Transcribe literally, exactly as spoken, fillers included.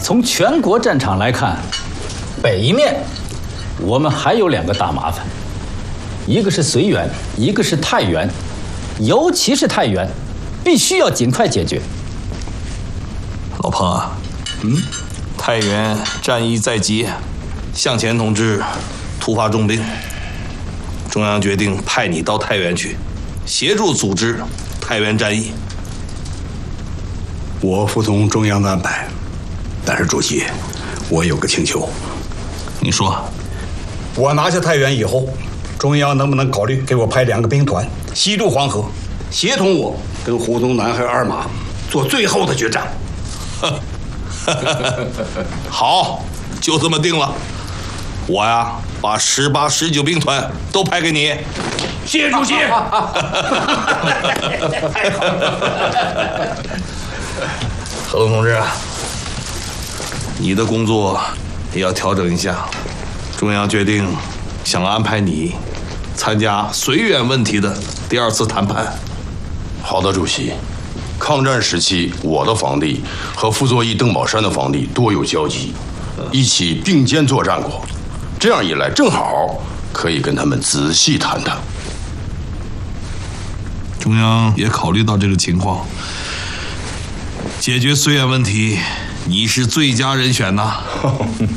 从全国战场来看，北面我们还有两个大麻烦，一个是绥远，一个是太原，尤其是太原，必须要尽快解决。 老彭啊，嗯，太原战役在即， 向前同志突发重病，中央决定派你到太原去，协助组织太原战役。 我服从中央的安排，但是主席，我有个请求。 你说， 我拿下太原以后，中央能不能考虑给我派两个兵团西渡黄河，协同我跟胡宗南和二马做最后的决战？ 好，就这么定了。我呀，把十八、十九兵团都派给你。 谢谢主席。太好了。 何东同志啊， 你的工作也要调整一下。中央决定想安排你参加绥远问题的第二次谈判。 好的，主席。抗战时期，我的房弟和傅作义、邓宝山的房弟多有交集，一起并肩作战过。这样一来，正好可以跟他们仔细谈谈。 中央也考虑到这个情况，解决绥远问题，你是最佳人选呐。